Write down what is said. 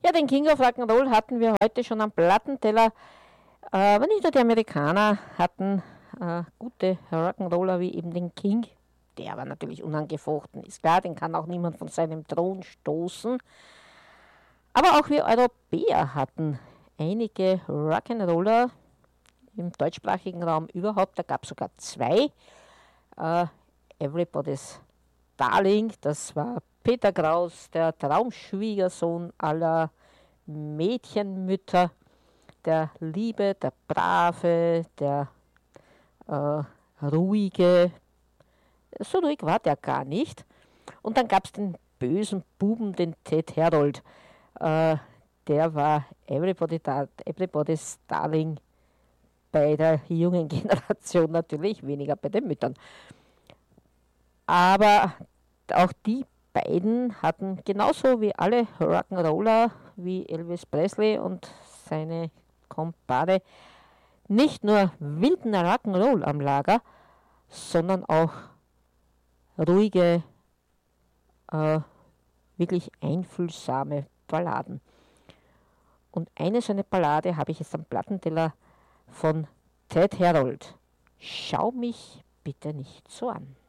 Ja, den King of Rock'n'Roll hatten wir heute schon am Plattenteller. Aber nicht nur die Amerikaner hatten gute Rock'n'Roller wie eben den King. Der aber natürlich unangefochten ist klar, den kann auch niemand von seinem Thron stoßen. Aber auch wir Europäer hatten einige Rock'n'Roller im deutschsprachigen Raum überhaupt. Da gab es sogar zwei. Everybody's Darling, das war Peter Kraus, der Traumschwiegersohn aller Mädchenmütter, der Liebe, der Brave, der Ruhige. So ruhig war der gar nicht. Und dann gab es den bösen Buben, den Ted Herold. Der war Everybody's Darling bei der jungen Generation natürlich, weniger bei den Müttern. Aber auch die beiden hatten genauso wie alle Rock'n'Roller wie Elvis Presley und seine Kumpane nicht nur wilden Rock'n'Roll am Lager, sondern auch ruhige, wirklich einfühlsame Balladen. Und eine so eine Ballade habe ich jetzt am Plattenteller von Ted Herold. Schau mich bitte nicht so an.